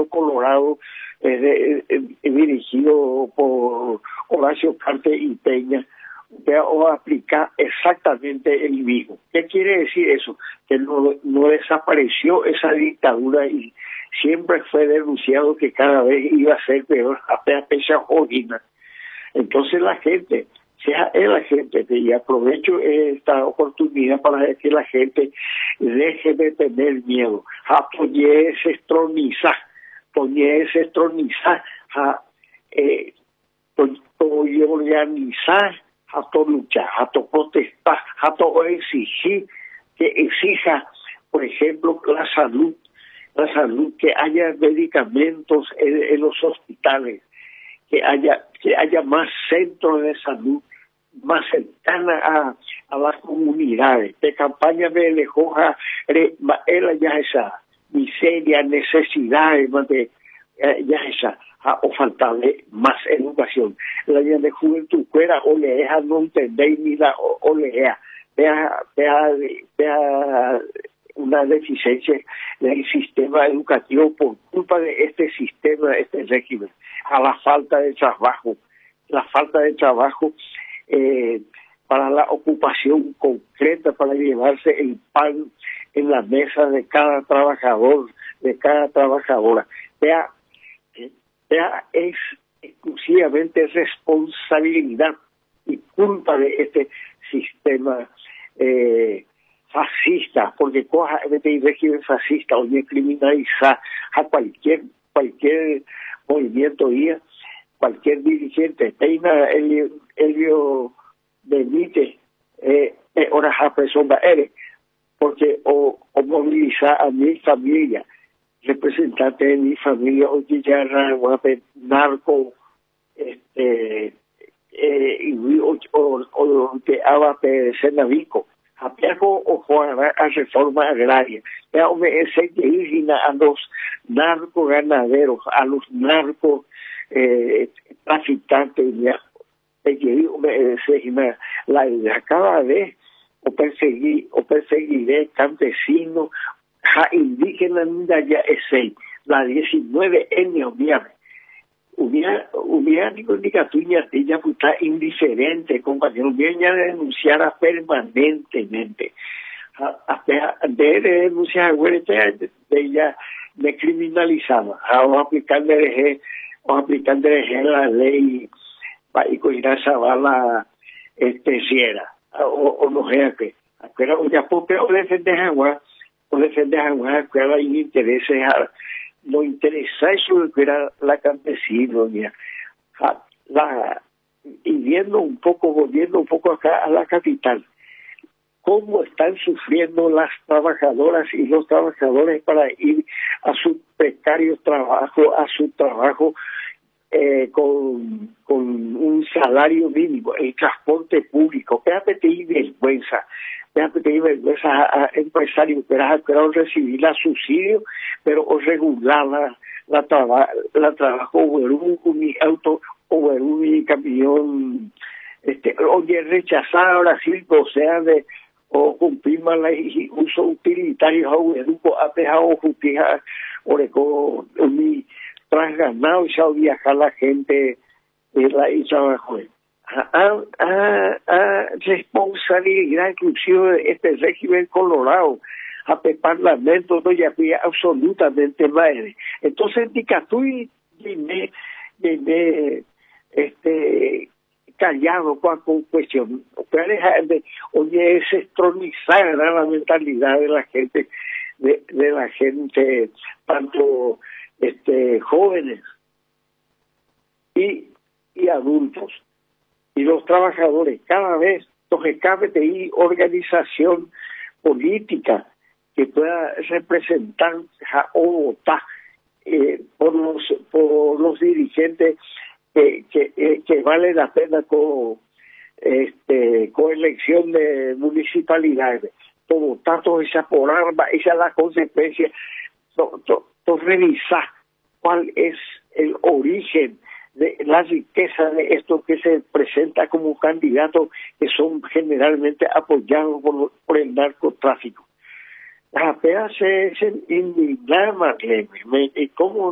gobierno colorado dirigido por Horacio Cartes y Peña, o aplicar exactamente el mismo. ¿Qué quiere decir eso? Que no desapareció esa dictadura y siempre fue denunciado que cada vez iba a ser peor, hasta fecha jodida. Entonces la gente, y aprovecho esta oportunidad para que la gente deje de tener miedo, a organizar, a luchar, a protestar, a exigir, que exija, por ejemplo, la salud, que haya medicamentos en los hospitales, que haya más centros de salud, más cercana a las comunidades, de campaña de lejoja, ya esa miseria, necesidades, ya esa, o faltarle más educación. La idea de juventud fuera oleja, no entendéis ni la oleja, vea una deficiencia del sistema educativo por culpa de este sistema, este régimen, a la falta de trabajo, para la ocupación concreta, para llevarse el pan en la mesa de cada trabajador, de cada trabajadora. Es exclusivamente responsabilidad y culpa de este sistema fascista, porque coja este régimen fascista o criminaliza a cualquier movimiento y cualquier dirigente. Peina Elio Benítez, horas a persona eres, porque o movilizar a mi familia, representante de mi familia, o ya narco, o que habla de Senavico, a reforma agraria, a los narcos ganaderos, a los narcos traficantes, la idea cada vez o perseguiré campesinos, indígenas, ya es la 19 años, hubiera ella está indiferente, compañero, hubiera denunciara permanentemente. De denunciar, de ella me criminalizaba, o aplicando la ley para ir a Zabala, Sierra, o no sé qué. Pero ya o defender agua, que era intereses, no interesa eso que era la campesina, volviendo un poco acá a la capital, cómo están sufriendo las trabajadoras y los trabajadores para ir a su precario trabajo, con un salario mínimo, el transporte público. Fíjate que hay vergüenza a empresarios que han recibir la subsidio, pero o regular la trabajo mi auto o mi camión, oye, rechazar ahora sí, o sea, o cumplir más la uso utilitario a dejado justicia o mi trasganado y a viajar la gente y trabajo. Responsabilidad inclusive de este régimen colorado, a parlamento no ya había absolutamente madre. Entonces Nicatuy viene callado con cuestión. Oye, es estronizar la mentalidad de la gente, de la gente, tanto jóvenes y adultos, y los trabajadores. Cada vez que cabe de organización política que pueda representar o votar por los dirigentes que vale la pena con elección de municipalidades, como tanto esa por arma, esa es la consecuencia. Revisar cuál es el origen de la riqueza de esto que se presenta como candidatos que son generalmente apoyados por el narcotráfico. Apenas se indignar, ¿cómo